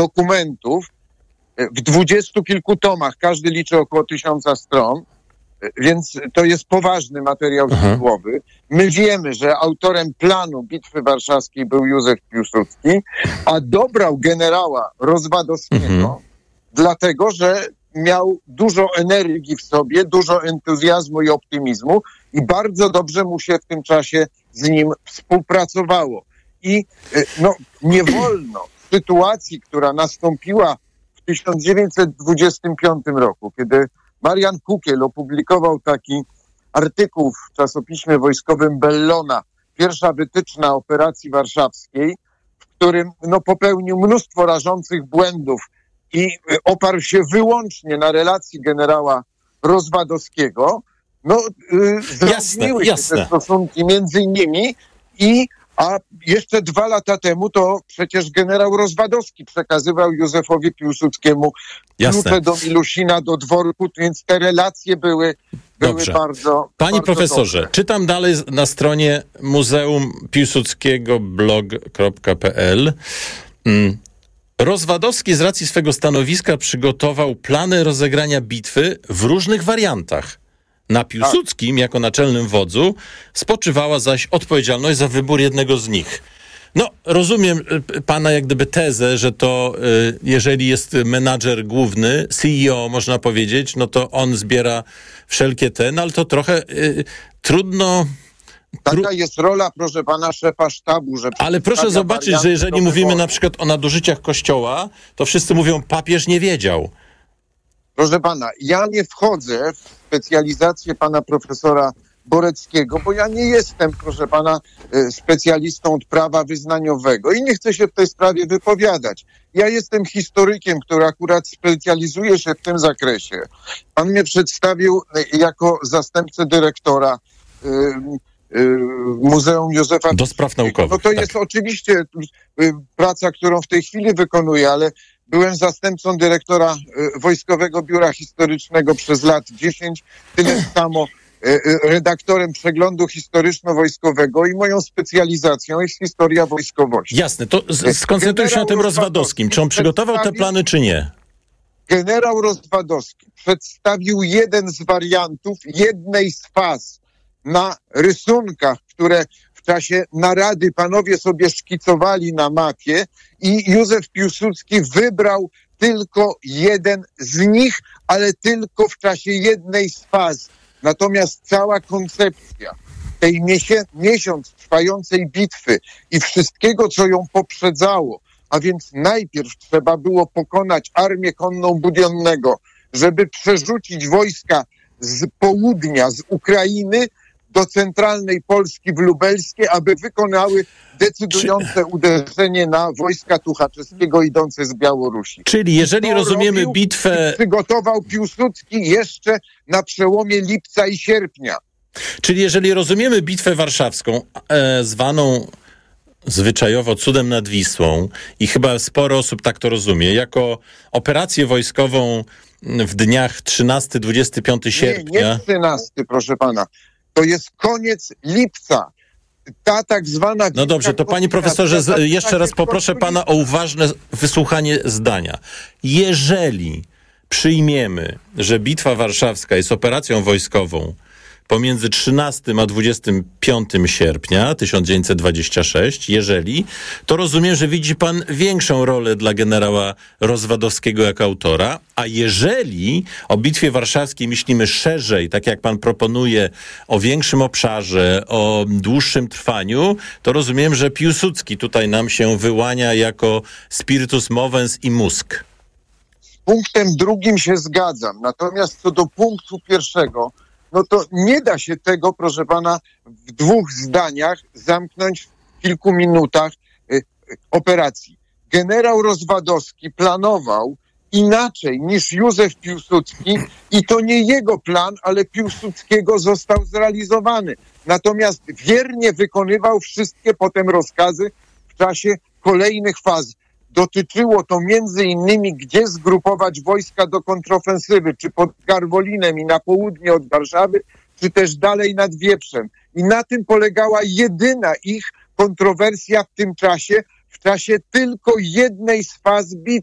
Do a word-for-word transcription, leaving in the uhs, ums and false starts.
dokumentów w dwudziestu kilku tomach. Każdy liczy około tysiąca stron, więc to jest poważny materiał źródłowy. My wiemy, że autorem planu Bitwy Warszawskiej był Józef Piłsudski, a dobrał generała Rozwadowskiego mhm. dlatego, że miał dużo energii w sobie, dużo entuzjazmu i optymizmu i bardzo dobrze mu się w tym czasie z nim współpracowało. I no, nie wolno w sytuacji, która nastąpiła w tysiąc dziewięćset dwudziestym piątym roku, kiedy Marian Kukiel opublikował taki artykuł w czasopiśmie wojskowym Bellona, pierwsza wytyczna operacji warszawskiej, w którym no, popełnił mnóstwo rażących błędów i oparł się wyłącznie na relacji generała Rozwadowskiego, no yy, zrozumiły się te stosunki między nimi i a jeszcze dwa lata temu to przecież generał Rozwadowski przekazywał Józefowi Piłsudskiemu klucze do Milusina, do dworku, więc te relacje były, były bardzo Panie bardzo profesorze, dobre. Czytam dalej na stronie Muzeum Piłsudskiego blog kropka p l. Mm. Rozwadowski z racji swego stanowiska przygotował plany rozegrania bitwy w różnych wariantach. Na Piłsudskim, jako naczelnym wodzu, spoczywała zaś odpowiedzialność za wybór jednego z nich. No, rozumiem pana jak gdyby tezę, że to jeżeli jest menadżer główny, C E O można powiedzieć, no to on zbiera wszelkie ten, ale to trochę y, trudno... Taka jest rola, proszę pana, szefa sztabu. Że ale proszę zobaczyć, że jeżeli mówimy na przykład o nadużyciach Kościoła, to wszyscy mówią, papież nie wiedział. Proszę pana, ja nie wchodzę w specjalizację pana profesora Boreckiego, bo ja nie jestem, proszę pana, specjalistą od prawa wyznaniowego i nie chcę się w tej sprawie wypowiadać. Ja jestem historykiem, który akurat specjalizuje się w tym zakresie. Pan mnie przedstawił jako zastępcę dyrektora y, y, Muzeum Józefa do spraw naukowych. No to tak. jest oczywiście y, praca, którą w tej chwili wykonuję, ale byłem zastępcą dyrektora y, Wojskowego Biura Historycznego przez lat dziesięć, tyle samo redaktorem przeglądu historyczno-wojskowego i moją specjalizacją jest historia wojskowości. Jasne, to z- skoncentrujmy się na tym Rozwadowskim. Czy on przygotował te plany, czy nie? Generał Rozwadowski przedstawił jeden z wariantów jednej z faz na rysunkach, które w czasie narady panowie sobie szkicowali na mapie i Józef Piłsudski wybrał tylko jeden z nich, ale tylko w czasie jednej z faz. Natomiast cała koncepcja tej miesię- miesiąc trwającej bitwy i wszystkiego, co ją poprzedzało, a więc najpierw trzeba było pokonać armię konną Budionnego, żeby przerzucić wojska z południa, z Ukrainy do centralnej Polski w Lubelskie, aby wykonały decydujące uderzenie na wojska Tuchaczewskiego idące z Białorusi. Czyli jeżeli to rozumiemy robił bitwę... i przygotował Piłsudski jeszcze na przełomie lipca i sierpnia. Czyli jeżeli rozumiemy bitwę warszawską, e, zwaną zwyczajowo cudem nad Wisłą i chyba sporo osób tak to rozumie, jako operację wojskową w dniach trzynastego do dwudziestego piątego sierpnia... Nie, nie trzynastego, proszę pana. To jest koniec lipca. Ta tak zwana... No dobrze, to panie profesorze, z, jeszcze raz poproszę pana o uważne wysłuchanie zdania. Jeżeli przyjmiemy, że Bitwa Warszawska jest operacją wojskową pomiędzy trzynastego a dwudziestego piątego sierpnia tysiąc dziewięćset dwudziestego szóstego, jeżeli, to rozumiem, że widzi pan większą rolę dla generała Rozwadowskiego jako autora, a jeżeli o Bitwie Warszawskiej myślimy szerzej, tak jak pan proponuje, o większym obszarze, o dłuższym trwaniu, to rozumiem, że Piłsudski tutaj nam się wyłania jako spiritus movens i mózg. Z punktem drugim się zgadzam, natomiast co do punktu pierwszego, no to nie da się tego, proszę pana, w dwóch zdaniach zamknąć w kilku minutach y, y, operacji. Generał Rozwadowski planował inaczej niż Józef Piłsudski i to nie jego plan, ale Piłsudskiego został zrealizowany. Natomiast wiernie wykonywał wszystkie potem rozkazy w czasie kolejnych faz. Dotyczyło to między innymi, gdzie zgrupować wojska do kontrofensywy, czy pod Garwolinem i na południe od Warszawy, czy też dalej nad Wieprzem. I na tym polegała jedyna ich kontrowersja w tym czasie, w czasie tylko jednej z faz bitwy.